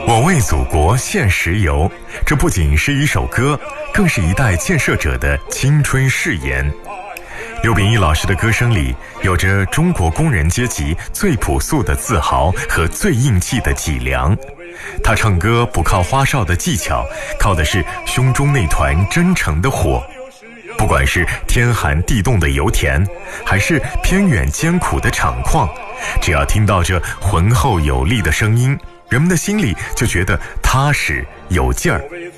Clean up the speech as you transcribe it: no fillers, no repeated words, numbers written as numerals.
我为祖国献石油，这不仅是一首歌，更是一代建设者的青春誓言。刘秉义老师的歌声里，有着中国工人阶级最朴素的自豪和最硬气的脊梁。他唱歌不靠花哨的技巧，靠的是胸中那团真诚的火。不管是天寒地冻的油田，还是偏远艰苦的厂矿，只要听到这浑厚有力的声音，人们的心里就觉得踏实有劲儿。